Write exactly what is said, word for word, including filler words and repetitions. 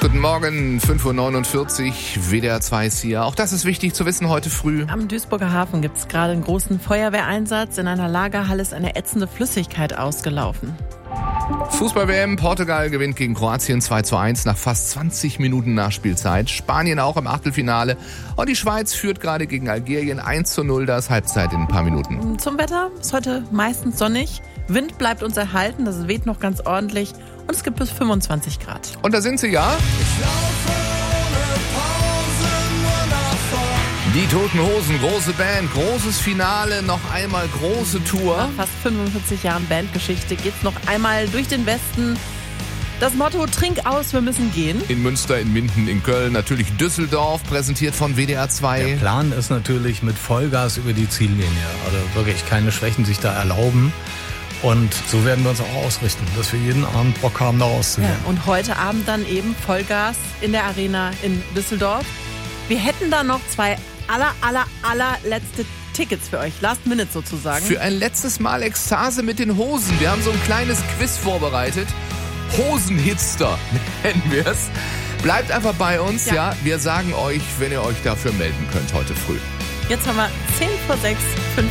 Guten Morgen, fünf Uhr neunundvierzig, W D R zwei ist hier. Auch das ist wichtig zu wissen heute früh. Am Duisburger Hafen gibt es gerade einen großen Feuerwehreinsatz. In einer Lagerhalle ist eine ätzende Flüssigkeit ausgelaufen. Fußball-W M, Portugal gewinnt gegen Kroatien zwei zu eins nach fast zwanzig Minuten Nachspielzeit. Spanien auch im Achtelfinale. Und die Schweiz führt gerade gegen Algerien eins zu null, da ist Halbzeit in ein paar Minuten. Zum Wetter ist heute meistens sonnig. Wind bleibt uns erhalten, das weht noch ganz ordentlich. Und es gibt bis fünfundzwanzig Grad. Und da sind sie ja. Die Toten Hosen, große Band, großes Finale, noch einmal große Tour. Nach fast fünfundvierzig Jahren Bandgeschichte geht's noch einmal durch den Westen. Das Motto, trink aus, wir müssen gehen. In Münster, in Minden, in Köln, natürlich Düsseldorf, präsentiert von W D R zwei. Der Plan ist natürlich mit Vollgas über die Ziellinie. Also wirklich keine Schwächen sich da erlauben. Und so werden wir uns auch ausrichten, dass wir jeden Abend Bock haben, da rauszugehen. Ja, und heute Abend dann eben Vollgas in der Arena in Düsseldorf. Wir hätten da noch zwei aller, aller, allerletzte Tickets für euch. Last Minute sozusagen. Für ein letztes Mal Ekstase mit den Hosen. Wir haben so ein kleines Quiz vorbereitet. Hosenhitster nennen wir es. Bleibt einfach bei uns, ja. ja. Wir sagen euch, wenn ihr euch dafür melden könnt heute früh. Jetzt haben wir zehn vor sechs, fünf